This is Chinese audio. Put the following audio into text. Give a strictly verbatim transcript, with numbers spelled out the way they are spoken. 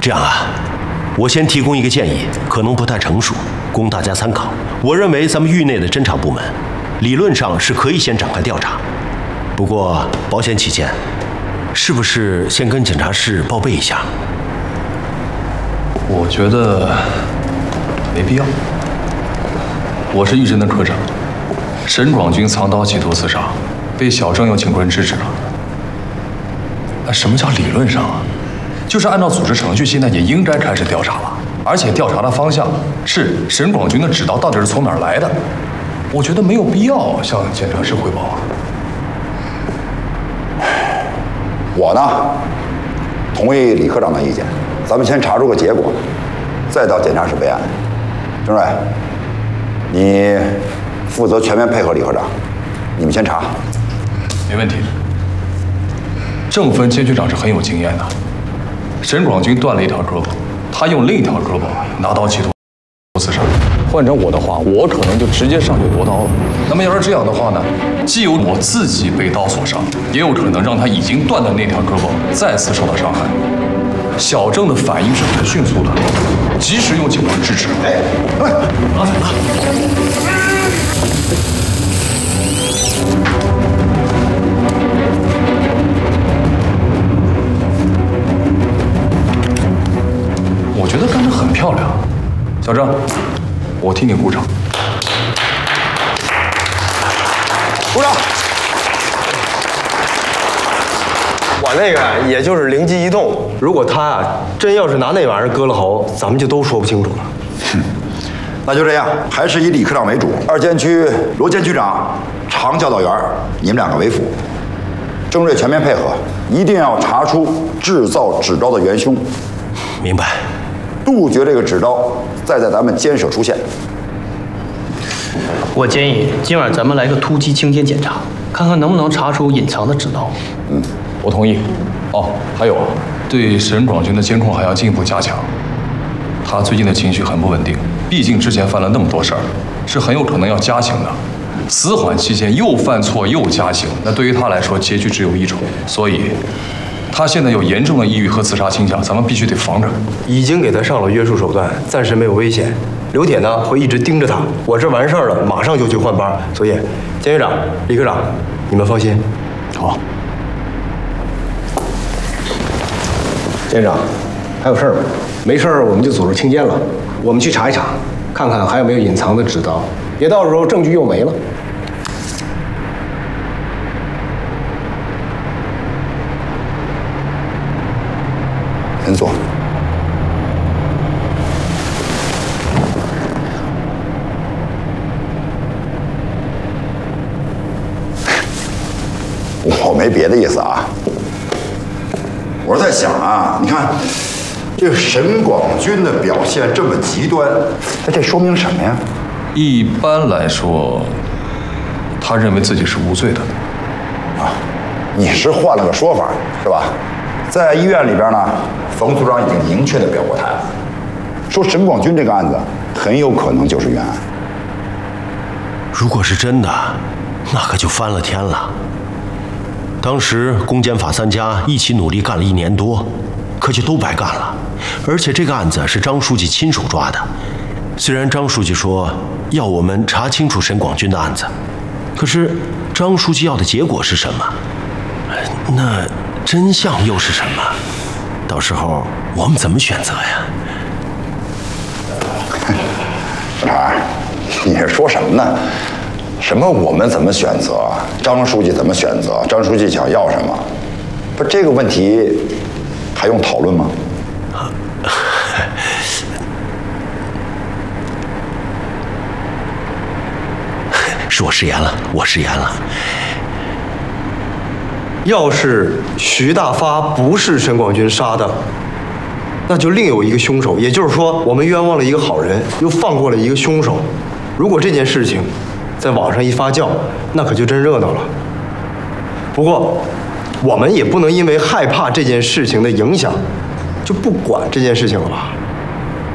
这样啊，我先提供一个建议，可能不太成熟，供大家参考。我认为咱们狱内的侦查部门，理论上是可以先展开调查，不过保险起见，是不是先跟检察室报备一下？ 我觉得没必要。我是狱侦的科长，沈广军藏刀企图自杀，被小郑用警棍制止了。那什么叫理论上啊？就是按照组织程序，现在也应该开始调查了，而且调查的方向是沈广军的指刀到底是从哪儿来的。我觉得没有必要向检察室汇报啊。 我呢，同意李科长的意见，咱们先查出个结果，再到检察室备案。郑瑞，你负责全面配合李科长，你们先查。 没问题。郑分监局长是很有经验的。沈广军断了一条胳膊，他用另一条胳膊拿刀企图自杀。换成我的话，我可能就直接上去夺刀了。那么要是这样的话呢，既有我自己被刀所伤，也有可能让他已经断的那条胳膊再次受到伤害。小郑的反应是很迅速的，及时用警棍制止。哎，哎，拿走拿。我觉得干得很漂亮，小郑，我替你鼓掌。 鼓掌。 我那个也就是灵机一动，如果他啊真要是拿那玩意儿割了喉，咱们就都说不清楚了。 哼，那就这样，还是以李科长为主，二监区罗监区长、常教导员，你们两个为辅。郑瑞全面配合，一定要查出制造纸刀的元凶。 明白。 杜绝这个纸刀再在咱们监舍出现。 我建议今晚咱们来个突击清监检查，看看能不能查出隐藏的纸刀。 嗯，我同意。哦，还有，对沈广军的监控还要进一步加强。他最近的情绪很不稳定，毕竟之前犯了那么多事儿，是很有可能要加刑的。死缓期间又犯错又加刑，那对于他来说结局只有一种。所以，他现在有严重的抑郁和自杀倾向，咱们必须得防着。 已经给他上了约束手段，暂时没有危险。刘铁呢会一直盯着他，我这完事儿了，马上就去换班。所以，监狱长、李科长，你们放心。 好。 监长，还有事儿吗？没事儿，我们就组织清监了。我们去查一查，看看还有没有隐藏的纸刀，别到时候证据又没了。 先坐。我没别的意思啊，我是在想啊，你看这个沈广军的表现这么极端，那这说明什么呀？ 一般来说，他认为自己是无罪的。 啊，你是换了个说法是吧？在医院里边呢，冯组长已经明确的表过态了，说沈广军这个案子很有可能就是冤案。 如果是真的，那可就翻了天了。当时公检法三家一起努力干了一年多，可就都白干了。而且这个案子是张书记亲手抓的，虽然张书记说要我们查清楚沈广军的案子，可是张书记要的结果是什么？那真相又是什么？到时候我们怎么选择呀？ 小常，你是说什么呢？什么我们怎么选择？张书记怎么选择？张书记想要什么？不，这个问题还用讨论吗？ 是我食言了，我食言了。 要是徐大发不是沈广军杀的，那就另有一个凶手。也就是说，我们冤枉了一个好人，又放过了一个凶手。如果这件事情在网上一发酵，那可就真热闹了。不过，我们也不能因为害怕这件事情的影响，就不管这件事情了吧？